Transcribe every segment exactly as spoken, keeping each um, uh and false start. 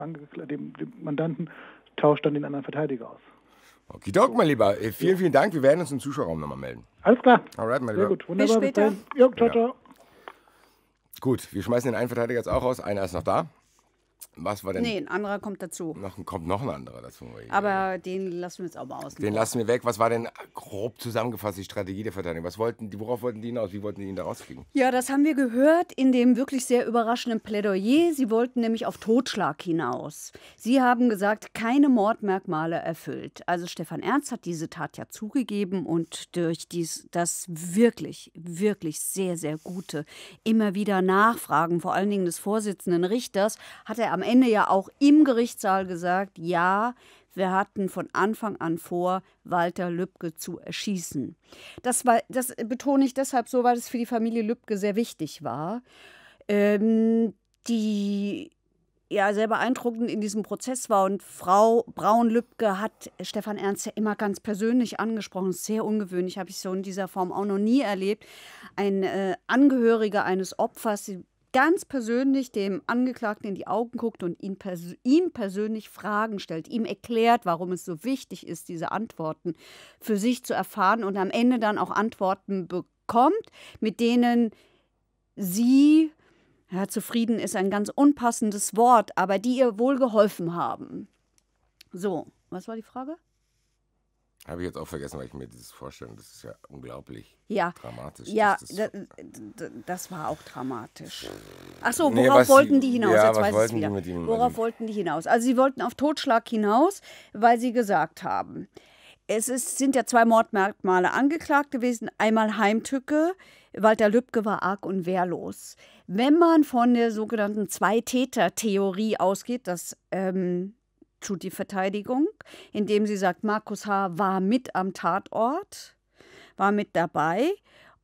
dem, dem Mandanten tauscht dann den anderen Verteidiger aus. Okidok, mein Lieber. Vielen, vielen Dank. Wir werden uns im Zuschauerraum nochmal melden. Alles klar. Alright, mein Sehr Lieber. gut, wunderbar. Bis später. Bis dahin. Jo, ciao, Ja. ciao. Gut, wir schmeißen den einen Verteidiger jetzt auch raus. Einer ist noch da. Was war denn? Nee, ein anderer kommt dazu. Noch, kommt noch ein anderer dazu. Aber den lassen wir jetzt auch mal aus. Den lassen wir weg. Was war denn grob zusammengefasst die Strategie der Verteidigung? Was wollten die, worauf wollten die hinaus? Wie wollten die ihn da rauskriegen? Ja, das haben wir gehört in dem wirklich sehr überraschenden Plädoyer. Sie wollten nämlich auf Totschlag hinaus. Sie haben gesagt, keine Mordmerkmale erfüllt. Also Stefan Ernst hat diese Tat ja zugegeben und durch dies, das wirklich, wirklich sehr, sehr gute, immer wieder Nachfragen, vor allen Dingen des Vorsitzenden Richters, hat er am Ende ja auch im Gerichtssaal gesagt, ja, wir hatten von Anfang an vor, Walter Lübcke zu erschießen. Das, war, das betone ich deshalb so, weil es für die Familie Lübcke sehr wichtig war. Ähm, die ja sehr beeindruckend in diesem Prozess war und Frau Braun-Lübcke hat Stefan Ernst ja immer ganz persönlich angesprochen. Sehr ungewöhnlich, habe ich so in dieser Form auch noch nie erlebt. Ein äh, Angehöriger eines Opfers, die ganz persönlich dem Angeklagten in die Augen guckt und ihn pers- ihm persönlich Fragen stellt, ihm erklärt, warum es so wichtig ist, diese Antworten für sich zu erfahren und am Ende dann auch Antworten bekommt, mit denen sie, ja, zufrieden ist ein ganz unpassendes Wort, aber die ihr wohl geholfen haben. So, was war die Frage? Habe ich jetzt auch vergessen, weil ich mir dieses vorstelle. Das ist ja unglaublich Ja, dramatisch. ja, dass das, d- d- das war auch dramatisch. Ach so, Nee, worauf was wollten sie- die hinaus? ja, Jetzt was weiß ich es wollten die wieder. mit ihm? Worauf Also- wollten die hinaus? Also sie wollten auf Totschlag hinaus, weil sie gesagt haben, es ist, sind ja zwei Mordmerkmale angeklagt gewesen. Einmal Heimtücke. Walter Lübcke war arg und wehrlos. Wenn man von der sogenannten Zwei-Täter-Theorie ausgeht, das ähm, tut die Verteidigung, indem sie sagt, Markus H. war mit am Tatort, war mit dabei.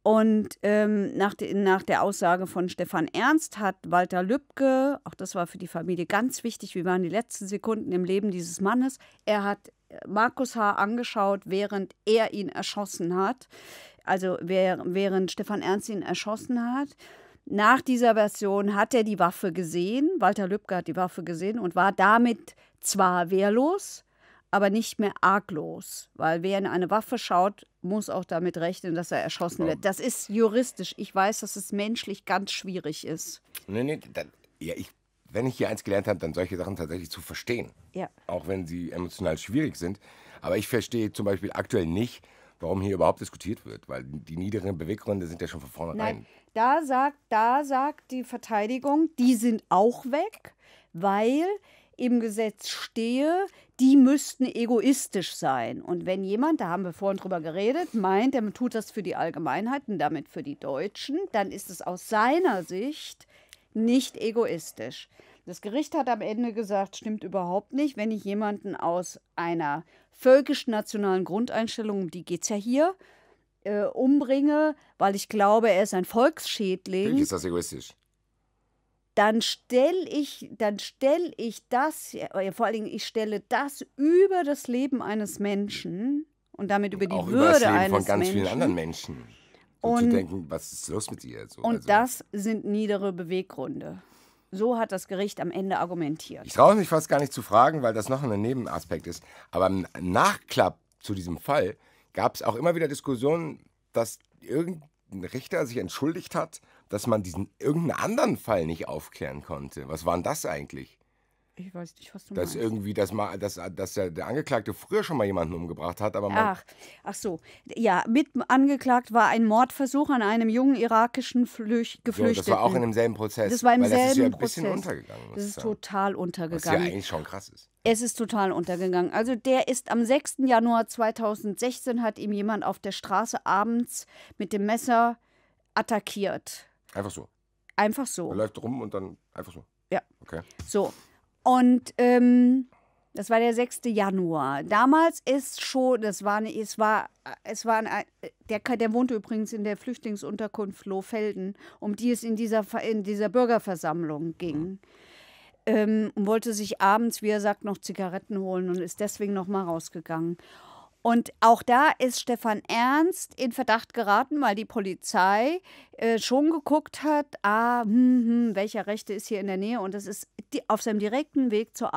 Und ähm, nach, de, nach der Aussage von Stefan Ernst hat Walter Lübcke, auch das war für die Familie ganz wichtig, wie waren die letzten Sekunden im Leben dieses Mannes, er hat Markus H. angeschaut, während er ihn erschossen hat, also während Stefan Ernst ihn erschossen hat. Nach dieser Version hat er die Waffe gesehen, Walter Lübcke hat die Waffe gesehen und war damit zwar wehrlos, aber nicht mehr arglos, weil wer in eine Waffe schaut, muss auch damit rechnen, dass er erschossen wird. Das ist juristisch. Ich weiß, dass es menschlich ganz schwierig ist. Nee, nee, dann, ja, ich, wenn ich hier eins gelernt habe, dann solche Sachen tatsächlich zu verstehen. Ja. Auch wenn sie emotional schwierig sind. Aber ich verstehe zum Beispiel aktuell nicht, warum hier überhaupt diskutiert wird, weil die niederen Beweggründe sind ja schon von vornherein. Nein, da sagt, da sagt die Verteidigung, die sind auch weg, weil im Gesetz stehe, die müssten egoistisch sein. Und wenn jemand, da haben wir vorhin drüber geredet, meint, er tut das für die Allgemeinheit und damit für die Deutschen, dann ist es aus seiner Sicht nicht egoistisch. Das Gericht hat am Ende gesagt, stimmt überhaupt nicht, wenn ich jemanden aus einer völkisch-nationalen Grundeinstellung, um die geht es ja hier, äh, umbringe, weil ich glaube, er ist ein Volksschädling. Natürlich ist das egoistisch. Dann stelle ich, dann stell ich das, ja, vor allen Dingen, ich stelle das über das Leben eines Menschen und damit über die auch über Würde das Leben eines von ganz Menschen. vielen anderen Menschen. So Und- zu denken, was ist los mit ihr? So, Und also, das sind niedere Beweggründe. So hat das Gericht am Ende argumentiert. Ich traue mich fast gar nicht zu fragen, weil das noch ein Nebenaspekt ist. Aber im Nachklapp zu diesem Fall gab es auch immer wieder Diskussionen, dass irgendein Richter sich entschuldigt hat, dass man diesen irgendeinen anderen Fall nicht aufklären konnte. Was war denn das eigentlich? Ich weiß nicht, was du Dass meinst. irgendwie, dass, mal, dass, dass der, der Angeklagte früher schon mal jemanden umgebracht hat, aber man, Ach, ach so. Ja, mit angeklagt war ein Mordversuch an einem jungen irakischen Flüch so, Geflüchteten. das war auch in demselben Prozess. Das war im weil das ist ja selben ein bisschen Prozess. untergegangen. muss Das ich ist sagen. total Was ja untergegangen. eigentlich schon krass ist. Es ist total untergegangen. Also der ist am sechsten Januar zweitausendsechzehn hat ihm jemand auf der Straße abends mit dem Messer attackiert. Einfach so. Einfach Er so. läuft rum und dann einfach so. Ja. Okay. So. Und ähm, das war der sechste Januar. Damals ist schon, das war, ne- es war, es war, ein, der, der wohnte übrigens in der Flüchtlingsunterkunft Lohfelden, um die es in dieser, Ver- in dieser Bürgerversammlung ging. Ähm, und wollte sich abends, wie er sagt, noch Zigaretten holen und ist deswegen noch mal rausgegangen. Und auch da ist Stefan Ernst in Verdacht geraten, weil die Polizei äh, schon geguckt hat, ah, hm, hm, welcher Rechte ist hier in der Nähe. Und das ist die, auf seinem direkten Weg zur